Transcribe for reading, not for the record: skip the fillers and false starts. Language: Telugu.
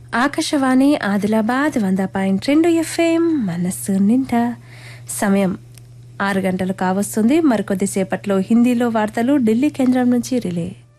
ఆకాశవాణి ఆదిలాబాద్ 100.2 FM మనస్సు నిండా. సమయం 6 గంటలు కావస్తుంది. మరికొద్దిసేపట్లో హిందీలో వార్తలు ఢిల్లీ కేంద్రం నుంచి రిలే.